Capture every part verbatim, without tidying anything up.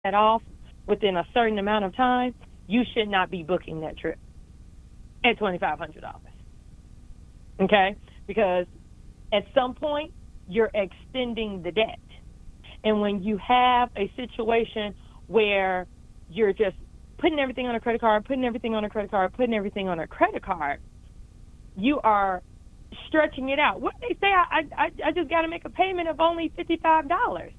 that off within a certain amount of time, you should not be booking that trip at twenty-five hundred dollars. Okay? Because at some point, you're extending the debt. And when you have a situation where you're just putting everything on a credit card, putting everything on a credit card, putting everything on a credit card, you are stretching it out. What they say, I I, I just got to make a payment of only fifty-five dollars.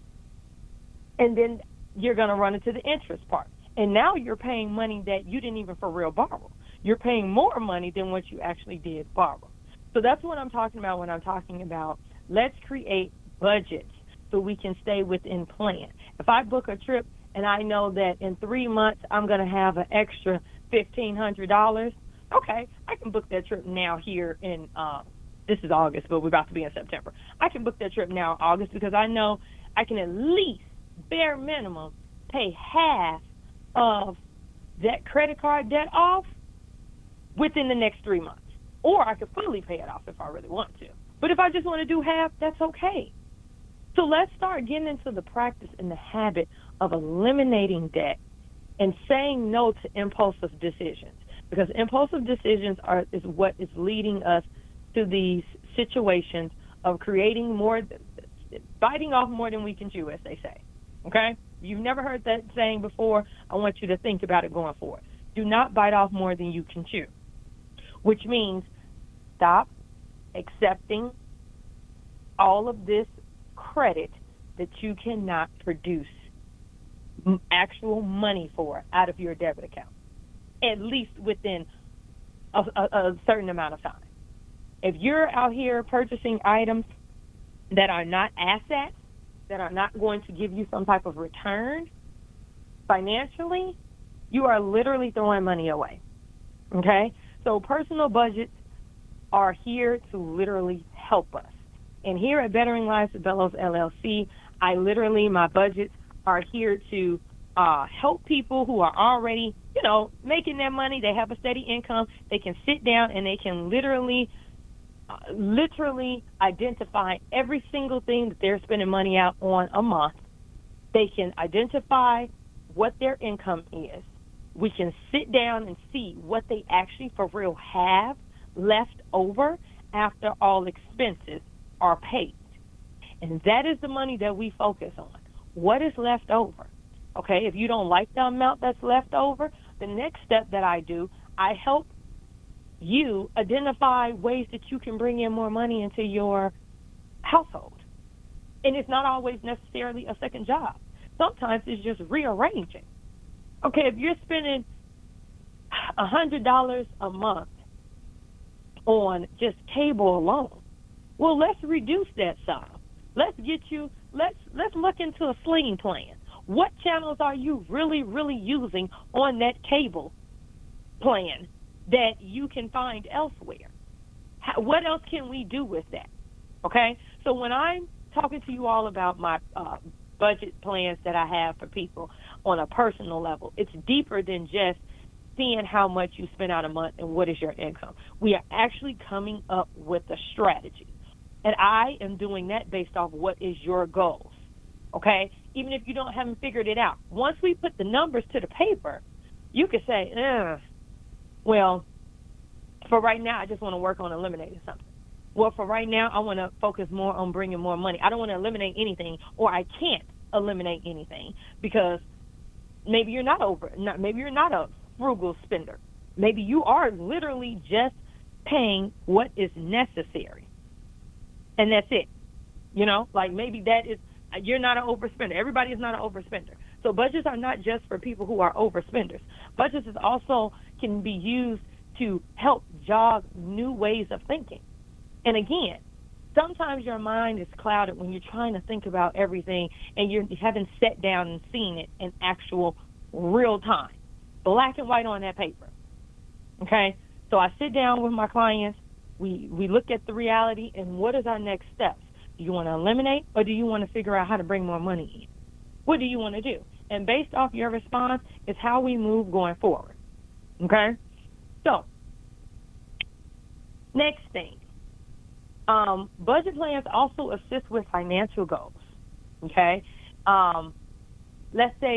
And then you're going to run into the interest part. And now you're paying money that you didn't even for real borrow. You're paying more money than what you actually did borrow. So that's what I'm talking about when I'm talking about let's create budgets so we can stay within plan. If I book a trip and I know that in three months I'm going to have an extra fifteen hundred dollars, okay, I can book that trip now here in, uh, this is August, but we're about to be in September. I can book that trip now in August because I know I can at least, bare minimum, pay half of that credit card debt off within the next three months. Or I could fully pay it off if I really want to. But if I just want to do half, that's okay. So let's start getting into the practice and the habit of eliminating debt and saying no to impulsive decisions. Because impulsive decisions are is what is leading us to these situations of creating more, biting off more than we can chew, as they say. Okay? If you've never heard that saying before, I want you to think about it going forward. Do not bite off more than you can chew, which means stop accepting all of this credit that you cannot produce actual money for out of your debit account, at least within a, a, a certain amount of time. If you're out here purchasing items that are not assets, that are not going to give you some type of return financially, you are literally throwing money away. Okay? So personal budgets are here to literally help us. And here at Bettering Lives with Bellows L L C, I literally, my budgets are here to uh, help people who are already, you know, making their money. They have a steady income. They can sit down and they can literally, uh, literally identify every single thing that they're spending money out on a month. They can identify what their income is. We can sit down and see what they actually for real have left over after all expenses are paid. And that is the money that we focus on. What is left over? Okay, if you don't like the amount that's left over, the next step that I do, I help you identify ways that you can bring in more money into your household. And it's not always necessarily a second job. Sometimes it's just rearranging. Okay, if you're spending one hundred dollars a month on just cable alone, well, let's reduce that some. Let's get you, let's let's look into a Sling plan. What channels are you really, really using on that cable plan that you can find elsewhere? How, what else can we do with that? Okay? So when I'm talking to you all about my uh, budget plans that I have for people on a personal level, it's deeper than just seeing how much you spend out a month and what is your income. We are actually coming up with a strategy. And I am doing that based off what is your goals, okay? Even if you don't haven't figured it out. Once we put the numbers to the paper, you could say, Ugh, well, for right now, I just want to work on eliminating something. Well, for right now, I want to focus more on bringing more money. I don't want to eliminate anything, or I can't eliminate anything because maybe you're not over, not, maybe you're not a frugal spender. Maybe you are literally just paying what is necessary. And that's it. You know, like maybe that is, you're not an overspender. Everybody is not an overspender. So budgets are not just for people who are overspenders. Budgets is also can be used to help jog new ways of thinking. And again, sometimes your mind is clouded when you're trying to think about everything and you haven't sat down and seen it in actual real time, black and white on that paper. Okay? So I sit down with my clients. We we look at the reality and what is our next steps? Do you want to eliminate or do you want to figure out how to bring more money in? What do you want to do? And based off your response is how we move going forward. Okay? So, next thing. Um, budget plans also assist with financial goals. Okay? Um, let's say